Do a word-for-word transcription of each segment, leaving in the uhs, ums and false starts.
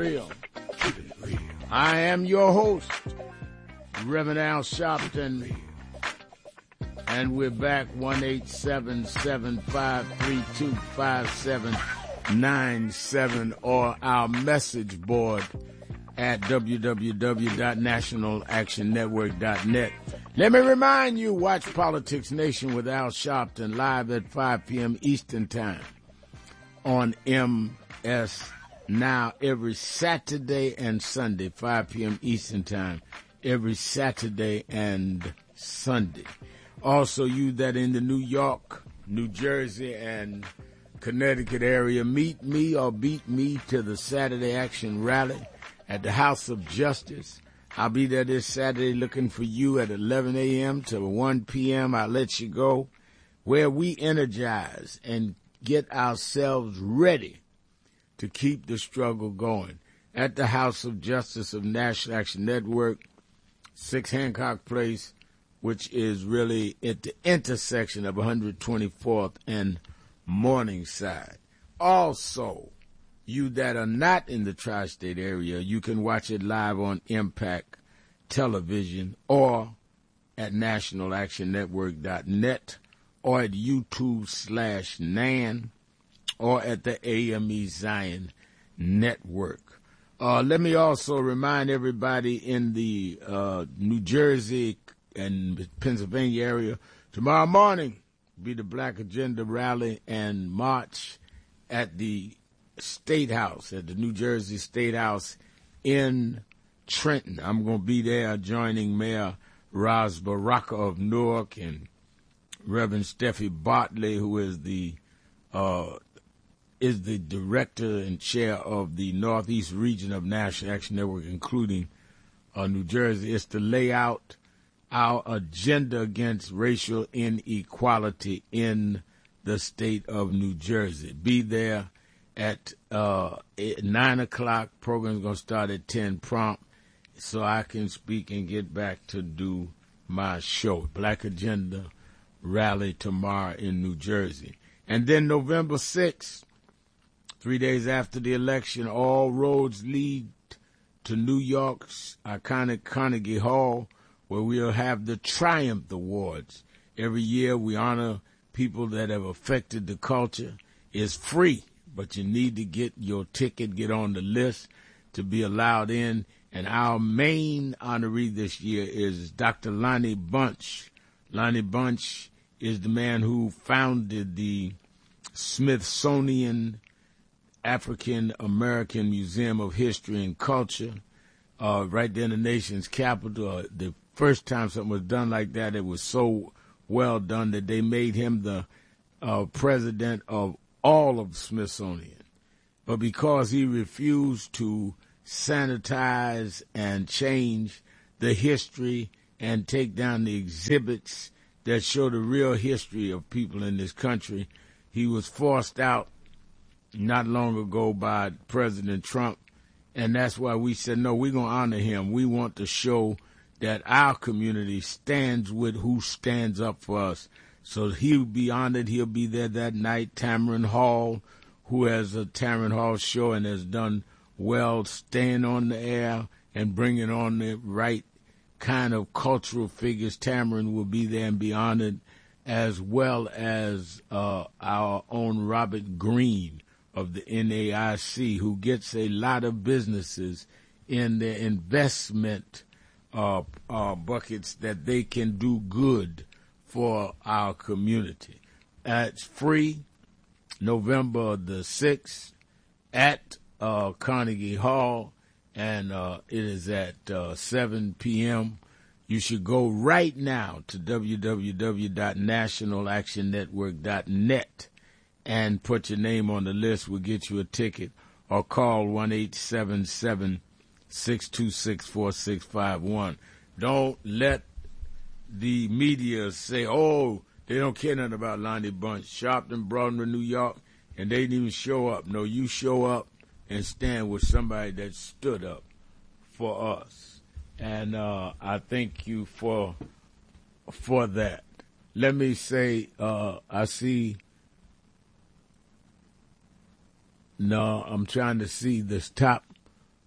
real. I am your host, Reverend Al Sharpton, and we're back one eight seven seven, five three two, five seven nine seven or our message board at w w w dot national action network dot net. Let me remind you, watch Politics Nation with Al Sharpton live at five p.m. Eastern Time on M S Now every Saturday and Sunday, five p.m. Eastern Time, every Saturday and Sunday. Also, you that in the New York, New Jersey, and Connecticut area, meet me or beat me to the Saturday Action Rally at the House of Justice. I'll be there this Saturday looking for you at eleven a.m. to one p.m. I'll let you go, where we energize and get ourselves ready to keep the struggle going. At the House of Justice of National Action Network, six Hancock Place, which is really at the intersection of one hundred twenty-fourth and Morningside. Also, you that are not in the tri-state area, you can watch it live on Impact Television or at national action network dot net or at YouTube slash Nan or at the A M E Zion Network. Uh, let me also remind everybody in the uh, New Jersey and Pennsylvania area, tomorrow morning be the Black Agenda Rally and March at the State House, at the New Jersey State House in Trenton. I'm going to be there joining Mayor Ras Baraka of Newark and Reverend Steffi Bartley, who is the uh, is the director and chair of the Northeast region of National Action Network, including uh, New Jersey. It's to lay out our agenda against racial inequality in the state of New Jersey. Be there at uh, nine o'clock. Program's going to start at ten prompt so I can speak and get back to do my show. Black Agenda Rally tomorrow in New Jersey. And then November sixth, three days after the election, all roads lead to New York's iconic Carnegie Hall, where we'll have the Triumph Awards. Every year we honor people that have affected the culture. It's free, but you need to get your ticket, get on the list to be allowed in. And our main honoree this year is Doctor Lonnie Bunch. Lonnie Bunch is the man who founded the Smithsonian African American Museum of History and Culture, uh, right there in the nation's capital. Uh, the first time something was done like that, it was so well done that they made him the uh, president of all of Smithsonian. But because he refused to sanitize and change the history and take down the exhibits that show the real history of people in this country, he was forced out not long ago by President Trump. And that's why we said, no, we're going to honor him. We want to show that our community stands with who stands up for us. So he'll be honored. He'll be there that night. Tamron Hall, who has a Tamron Hall show and has done well staying on the air and bringing on the right kind of cultural figures. Tamron will be there and be honored, as well as uh, our own Robert Greene of the N A I C, who gets a lot of businesses in their investment uh, uh, buckets that they can do good for our community. Uh, it's free, November the sixth at uh, Carnegie Hall, and uh, it is at uh, seven p.m. You should go right now to w w w dot national action network dot net and put your name on the list. We'll get you a ticket, or call one eight seven seven, six two six, four six five one. Don't let the media say, oh, they don't care nothing about Lonnie Bunch. Sharpton brought him to New York, and they didn't even show up. No, you show up and stand with somebody that stood up for us. And uh, I thank you for for that. Let me say, uh, I see, no, I'm trying to see this top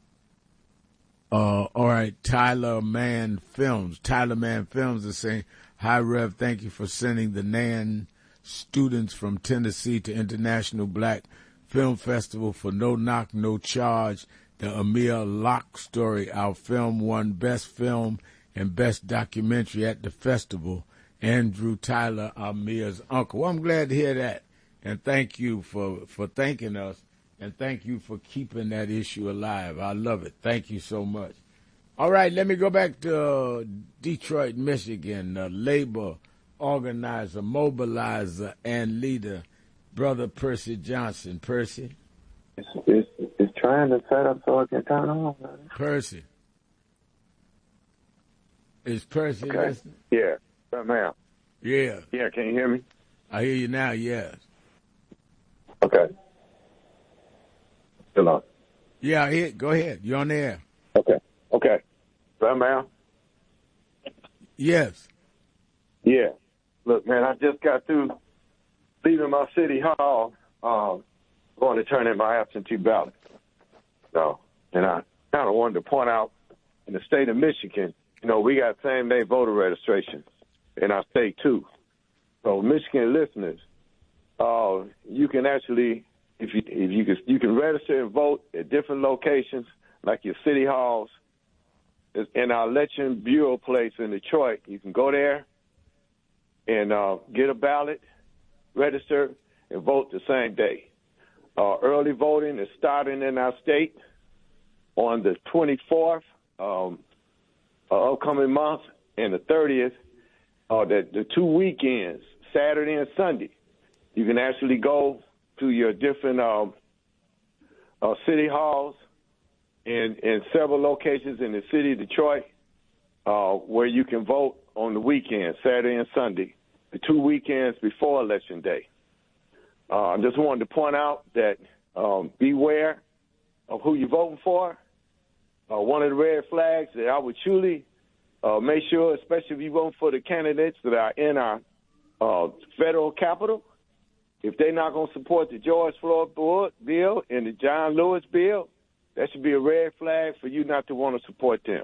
Uh, all right, Tyler Mann Films. Tyler Mann Films is saying, "Hi, Rev. Thank you for sending the N A N students from Tennessee to International Black Film Festival for no knock, no charge. The Amir Locke story. Our film won Best Film and Best Documentary at the festival. Andrew Tyler, Amir's uncle." Well, I'm glad to hear that, and thank you for for thanking us. And thank you for keeping that issue alive. I love it. Thank you so much. All right, let me go back to uh, Detroit, Michigan. Uh, labor organizer, mobilizer, and leader, Brother Percy Johnson. Percy? It's, it's, it's trying to set up so it can turn on. Man. Percy. Is Percy okay. listening? Yeah. Uh, ma'am. Yeah. Yeah, can you hear me? I hear you now, yes. Okay. Hello. Yeah, I hear, go ahead. You're on the air. Okay. Okay. Well, ma'am? Yes. Yeah. Look, man, I just got through leaving my city hall, um, going to turn in my absentee ballot. So, and I kind of wanted to point out, in the state of Michigan, you know, we got same-day voter registration in our state, too. So, Michigan listeners, uh, you can actually... If you if you can you can register and vote at different locations like your city halls, in our election bureau place in Detroit. You can go there and uh, get a ballot, register, and vote the same day. Uh, early voting is starting in our state on the twenty-fourth, um, uh, upcoming month, and the thirtieth. Uh, the, the two weekends, Saturday and Sunday, you can actually go to your different um, uh, city halls and, and several locations in the city of Detroit uh, where you can vote on the weekend, Saturday and Sunday, the two weekends before Election Day. Uh, I just wanted to point out that um, beware of who you're voting for. Uh, one of the red flags that I would truly uh, make sure, especially if you vote for the candidates that are in our uh, federal capital, if they're not going to support the George Floyd bill and the John Lewis bill, that should be a red flag for you not to want to support them.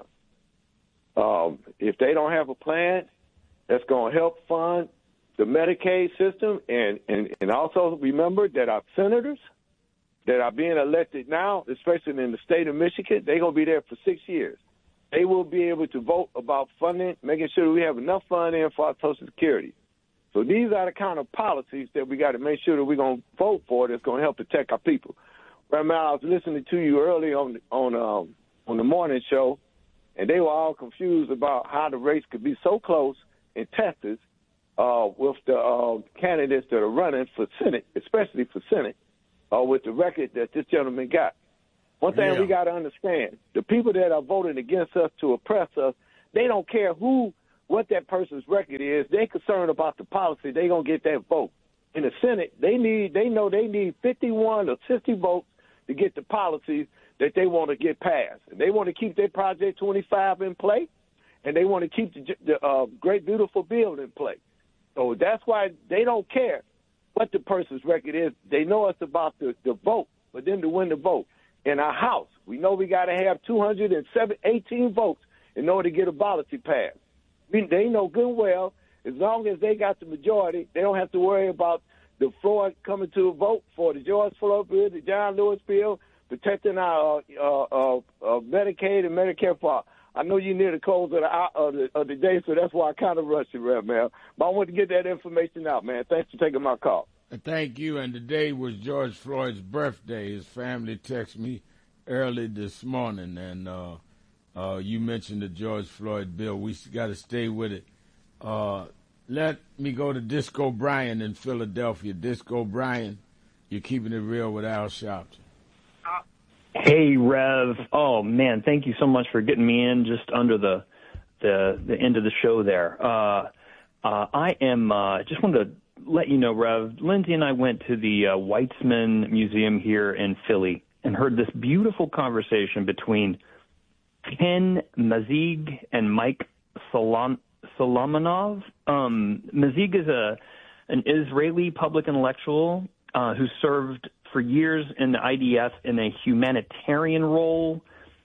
Um, if they don't have a plan that's going to help fund the Medicaid system, and, and, and also remember that our senators that are being elected now, especially in the state of Michigan, they're going to be there for six years. They will be able to vote about funding, making sure we have enough funding for our Social Security. So these are the kind of policies that we got to make sure that we're going to vote for that's going to help protect our people. Right now, I was listening to you early on on um, on the morning show, and they were all confused about how the race could be so close in Texas uh, with the uh, candidates that are running for Senate, especially for Senate, uh, with the record that this gentleman got. One thing yeah. we got to understand, the people that are voting against us to oppress us, they don't care who what that person's record is. They're concerned about the policy. They're going to get that vote. In the Senate, they need, they know they need fifty-one or sixty votes to get the policies that they want to get passed. And they want to keep their Project twenty-five in play, and they want to keep the, the uh, Great Beautiful Bill in play. So that's why they don't care what the person's record is. They know it's about the, the vote, for them to win the vote. In our House, we know we got to have two hundred eighteen votes in order to get a policy passed. They know good and well, as long as they got the majority, they don't have to worry about the floor coming to a vote for the George Floyd bill, the John Lewis bill, protecting our uh, uh, uh, Medicaid and Medicare for all. I know you're near the close of the, of the, of the day, so that's why I kind of rushed you, Rev, man. But I want to get that information out, man. Thanks for taking my call. Thank you. And today was George Floyd's birthday. His family texted me early this morning, and uh, Uh, you mentioned the George Floyd bill. We got to stay with it. Uh, let me go to Disco Brian in Philadelphia. Disco Brian, you're keeping it real with Al Sharpton. Hey, Rev. Oh, man, thank you so much for getting me in just under the the, the end of the show there. Uh, uh, I am uh, just wanted to let you know, Rev, Lindsay and I went to the uh, Weitzman Museum here in Philly and heard this beautiful conversation between Ken Mazig and Mike Solom- Solomonov. Um, Mazig is a an Israeli public intellectual uh, who served for years in the I D F in a humanitarian role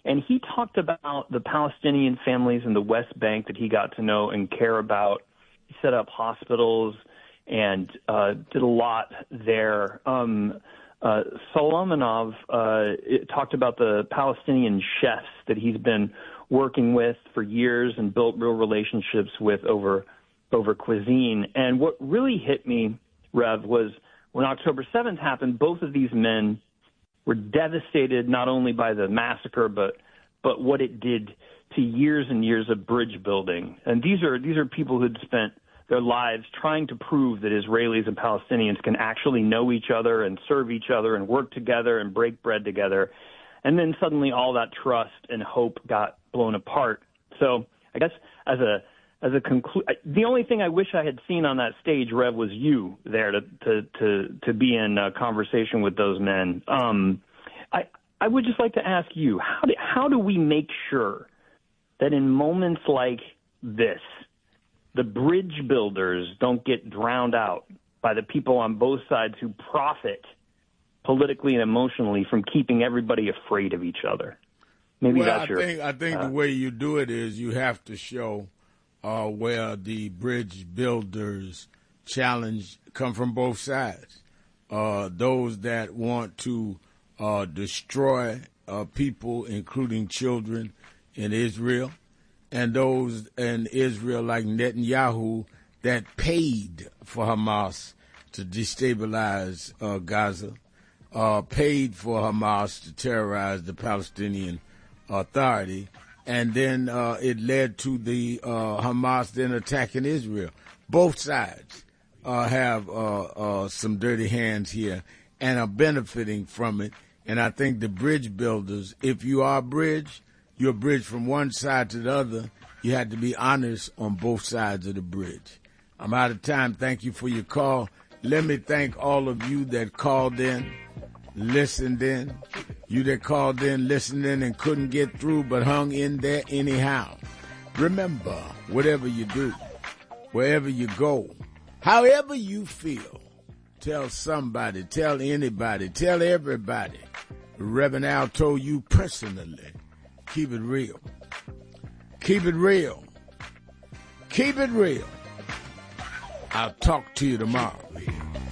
And he talked about the Palestinian families in the West Bank that he got to know and care about. He set up hospitals and uh, did a lot there. Um, uh, Solomonov uh, talked about the Palestinian chefs that he's been working with for years and built real relationships with over over cuisine. And what really hit me, Rev, was when October seventh happened, both of these men were devastated not only by the massacre, but but what it did to years and years of bridge building. And these are these are people who'd spent their lives trying to prove that Israelis and Palestinians can actually know each other and serve each other and work together and break bread together. And then suddenly all that trust and hope got blown apart. So I guess as a as a conclu- the only thing I wish I had seen on that stage, Rev, was you there to to to, to be in a conversation with those men. Um, I I would just like to ask you, how do, how do we make sure that in moments like this, the bridge builders don't get drowned out by the people on both sides who profit politically and emotionally from keeping everybody afraid of each other? Maybe well, that's I your. Think, I think uh, the way you do it is you have to show uh, where the bridge builders challenge come from both sides. Uh, those that want to uh, destroy uh, people, including children in Israel, and those in Israel like Netanyahu that paid for Hamas to destabilize uh, Gaza, uh, paid for Hamas to terrorize the Palestinian Authority, and then uh, it led to the uh, Hamas then attacking Israel. Both sides uh, have uh, uh, some dirty hands here and are benefiting from it. And I think the bridge builders, if you are a bridge, you're a bridge from one side to the other. You have to be honest on both sides of the bridge. I'm out of time. Thank you for your call. Let me thank all of you that called in, listened in. You that called in, listened in, and couldn't get through but hung in there anyhow. Remember, whatever you do, wherever you go, however you feel, tell somebody, tell anybody, tell everybody. Reverend Al told you personally, keep it real. Keep it real. Keep it real. I'll talk to you tomorrow.